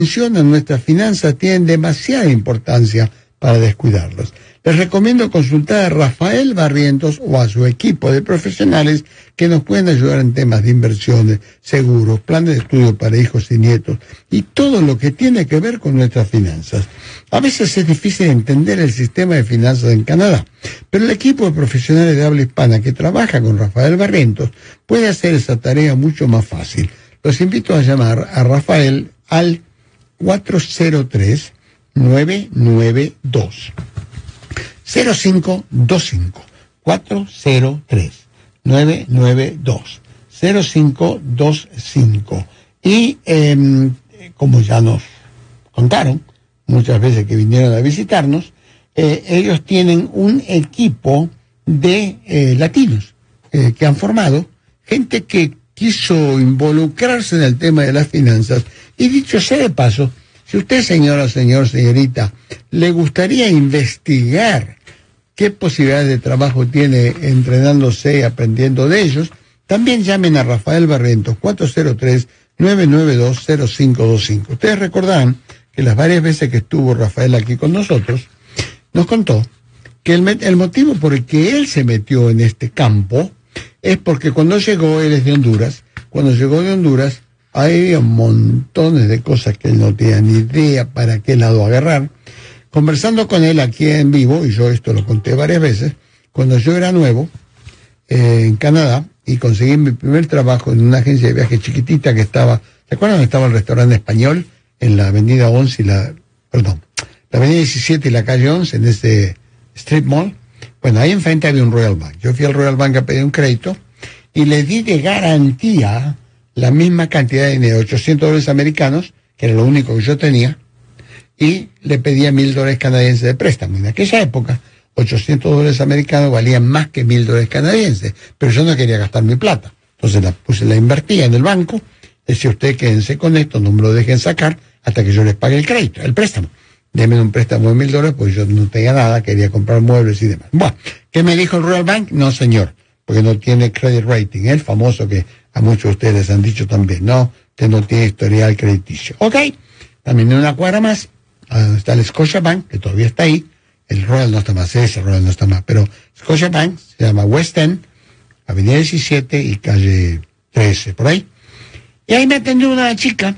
mencionan nuestras finanzas tienen demasiada importancia para descuidarlos. Les recomiendo consultar a Rafael Barrientos o a su equipo de profesionales que nos pueden ayudar en temas de inversiones, seguros, planes de estudio para hijos y nietos y todo lo que tiene que ver con nuestras finanzas. A veces es difícil entender el sistema de finanzas en Canadá, pero el equipo de profesionales de habla hispana que trabaja con Rafael Barrientos puede hacer esa tarea mucho más fácil. Los invito a llamar a Rafael al 403-992. 0525 403-992-0525. Y como ya nos contaron muchas veces que vinieron a visitarnos, ellos tienen un equipo de latinos que han formado, gente que quiso involucrarse en el tema de las finanzas. Y dicho sea de paso, si usted, señora, señorita, le gustaría investigar qué posibilidades de trabajo tiene entrenándose y aprendiendo de ellos, también llamen a Rafael Barrientos, 403-992-0525. Ustedes recordarán que las varias veces que estuvo Rafael aquí con nosotros, nos contó que el motivo por el que él se metió en este campo es porque cuando llegó, él es de Honduras, cuando llegó de Honduras, hay montones de cosas que él no tenía ni idea para qué lado agarrar. Conversando con él aquí en vivo, y yo esto lo conté varias veces, cuando yo era nuevo en Canadá y conseguí mi primer trabajo en una agencia de viajes chiquitita que estaba, ¿se acuerdan? Estaba el restaurante español en la avenida 11 y la avenida 17 y la calle 11 en ese strip mall. Bueno, ahí enfrente había un Royal Bank. Yo fui al Royal Bank a pedir un crédito y le di de garantía la misma cantidad de dinero, $800 americanos, que era lo único que yo tenía, y le pedía $1,000 canadienses de préstamo. En aquella época, $800 americanos valían más que $1,000 canadienses, pero yo no quería gastar mi plata. Entonces la invertía en el banco, decía usted, quédense con esto, no me lo dejen sacar hasta que yo les pague el crédito, el préstamo. Denme un préstamo de $1,000, pues yo no tenía nada, quería comprar muebles y demás. Bueno, ¿qué me dijo el Royal Bank? No, señor, porque no tiene credit rating, el famoso que a muchos de ustedes les han dicho también, no, usted no tiene historial crediticio. Ok, también en una cuadra más, está el Scotiabank, que todavía está ahí, el Royal no está más, ese Royal no está más, pero Scotiabank se llama West End, avenida 17 y calle 13, por ahí. Y ahí me atendió una chica,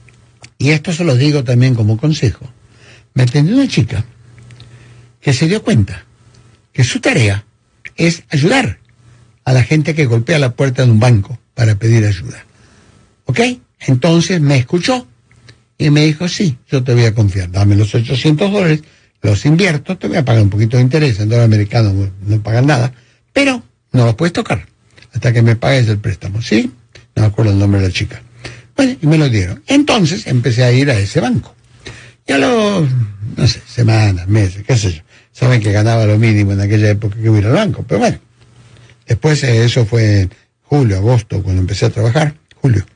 y esto se lo digo también como consejo, me atendió una chica que se dio cuenta que su tarea es ayudar a la gente que golpea la puerta de un banco para pedir ayuda. ¿Ok? Entonces me escuchó y me dijo, sí, yo te voy a confiar, dame los $800, los invierto, te voy a pagar un poquito de interés, en dólar americano no pagan nada, pero no los puedes tocar hasta que me pagues el préstamo, ¿sí? No me acuerdo el nombre de la chica. Bueno, y me lo dieron. Entonces empecé a ir a ese banco. Y a los, no sé, semanas, meses, qué sé yo. Saben que ganaba lo mínimo en aquella época que iba a ir al banco, pero bueno. Después eso fue en julio, agosto, cuando empecé a trabajar. Julio,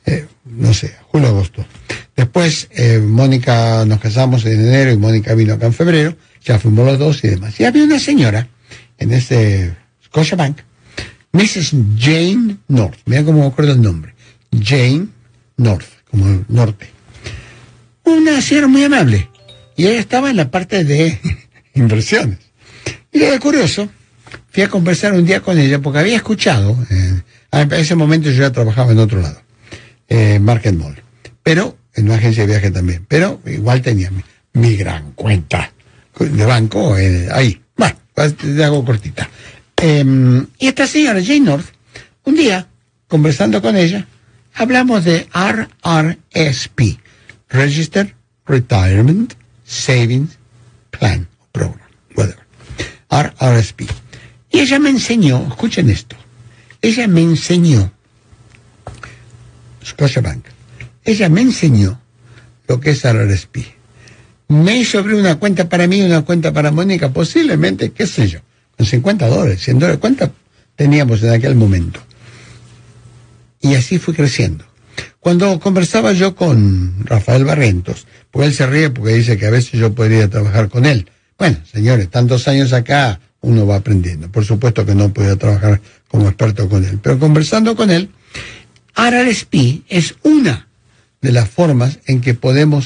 agosto. Después Mónica, nos casamos en enero y Mónica vino acá en febrero. Ya fuimos los dos y demás. Y había una señora en ese Scotiabank, Mrs. Jane North. Mira cómo me acuerdo el nombre. Jane North, como el norte. Una señora muy amable. Y ella estaba en la parte de inversiones. Y era curioso. Fui a conversar un día con ella porque había escuchado, en ese momento yo ya trabajaba en otro lado, Market Mall, pero en una agencia de viaje también, pero igual tenía mi gran cuenta de banco ahí. Bueno, te hago cortita. Y esta señora Jane North, un día, conversando con ella, hablamos de RRSP, Registered Retirement Savings Plan, Program, whatever, RRSP. Y ella me enseñó, escuchen esto, ella me enseñó, Scotiabank, ella me enseñó lo que es RRSP. Me hizo abrir una cuenta para mí y una cuenta para Mónica, posiblemente, qué sé yo, con $50, $100, ¿cuántas teníamos en aquel momento? Y así fui creciendo. Cuando conversaba yo con Rafael Barrientos, porque él se ríe porque dice que a veces yo podría trabajar con él. Bueno, señores, tantos años acá, uno va aprendiendo. Por supuesto que no podía trabajar como experto con él, pero conversando con él, RRSP es una de las formas en que podemos